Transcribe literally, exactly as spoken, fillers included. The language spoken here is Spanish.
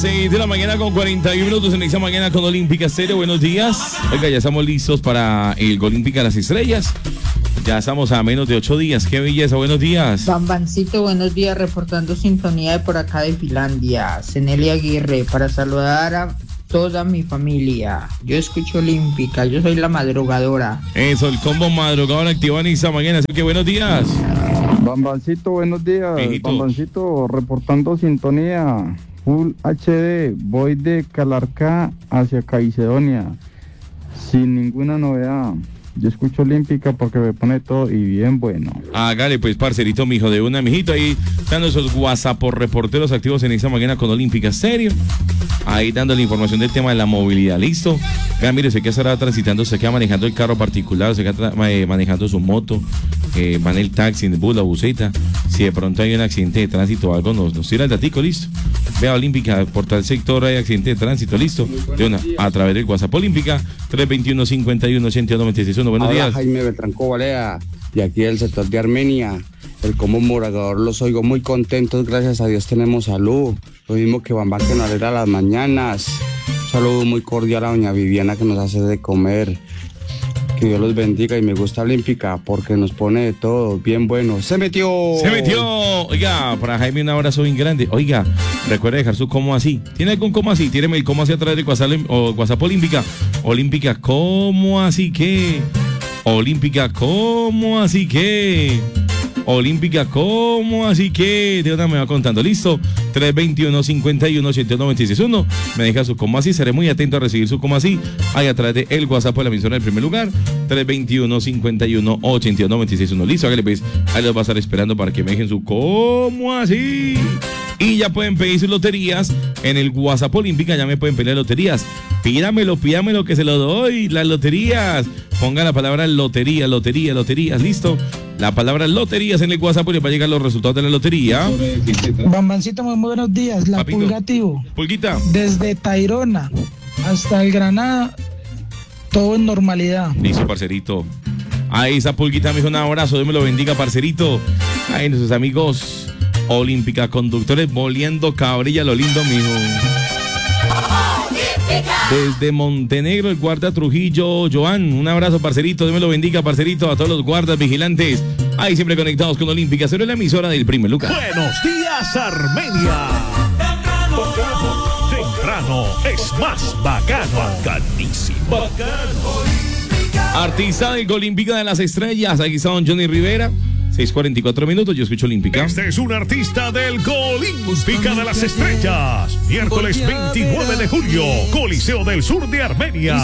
seis de la mañana con cuarenta y uno minutos en esta mañana con Olímpica Estéreo. Buenos días. Oiga, ya estamos listos para el Olímpica de las Estrellas. Ya estamos a menos de ocho días. Qué belleza. Buenos días. Bambancito, buenos días. Reportando sintonía de por acá de Finlandia. Cenelia Aguirre, para saludar a toda mi familia. Yo escucho Olímpica. Yo soy la madrugadora. Eso, el combo madrugador activado en esta mañana. Así que buenos días. Bambancito, buenos días. Hijito. Bambancito, reportando sintonía. Full H D, voy de Calarcá hacia Caicedonia, sin ninguna novedad. Yo escucho Olímpica porque me pone todo y bien bueno. Hágale pues, parcerito, mijo, de una, mijito. Ahí están esos WhatsApp por reporteros activos en esta mañana con Olímpica Estéreo. Ahí dando la información del tema de la movilidad, ¿listo? Vean, mire, se queda estará transitando, se queda manejando el carro particular, se queda eh, manejando su moto, eh, va en el taxi, en el bus, la buseta. Si de pronto hay un accidente de tránsito o algo, nos, nos tira el datico, ¿listo? Vea, Olímpica, por tal sector hay accidente de tránsito, ¿listo? De una, a través del WhatsApp Olímpica, tres veintiuno, cincuenta y uno, ochenta y uno, noventa y seis. Buenos Hola, días. Jaime Beltranco Balea, de aquí del sector de Armenia. El como morador los oigo muy contentos, gracias a Dios tenemos salud. Lo mismo que Bambán que nos alegra las mañanas. Un saludo muy cordial a doña Viviana que nos hace de comer. Que Dios los bendiga y me gusta Olímpica porque nos pone de todo, bien bueno. ¡Se metió! ¡Se metió! Oiga, para Jaime un abrazo bien grande. Oiga, recuerde dejar su cómo así. ¿Tiene algún cómo así? Tíreme el cómo así a través de WhatsApp, o WhatsApp Olímpica. Olímpica, ¿cómo así que? Olímpica, ¿cómo así que? Olímpica, ¿cómo así que? De una me va contando, ¿listo? tres veintiuno, cincuenta y uno, ochenta y uno, noventa y seis. Uno, me deja su cómo así, seré muy atento a recibir su cómo así. Ahí a través de el WhatsApp de la emisora del primer lugar, tres veintiuno, cincuenta y uno, ochenta y uno, noventa y seis. Uno, listo, hágale pues, ahí los va a estar esperando para que me dejen su cómo así. Y ya pueden pedir sus loterías en el WhatsApp Olímpica, ya me pueden pedir loterías. Pídamelo, pídamelo que se lo doy, las loterías. Ponga la palabra lotería, lotería, loterías, listo. La palabra loterías en el WhatsApp y les va a llegar los resultados de la lotería. Bambancito, muy buenos días. La Papito. Pulgativo. Pulguita. Desde Tayrona hasta el Granada, todo en normalidad. Listo, parcerito. Ahí esa Pulguita, mijo, un abrazo. Dios me lo bendiga, parcerito. Ahí nuestros amigos Olímpica conductores moliendo cabrilla, lo lindo, mijo. Desde Montenegro, el guarda Trujillo, Joan, un abrazo, parcerito, Dios me lo bendiga, parcerito, a todos los guardas vigilantes, ahí siempre conectados con Olímpica, cero es la emisora del primer lugar. Buenos días, Armenia. Temprano es más bacano, bacanísimo. Bacano. Artista del Olímpica de las Estrellas, aquí está don Johnny Rivera. seis cuarenta y cuatro minutos, yo escucho Olímpica. Este es un artista del Olímpica de las Estrellas. Miércoles veintinueve de julio, Coliseo del Sur de Armenia.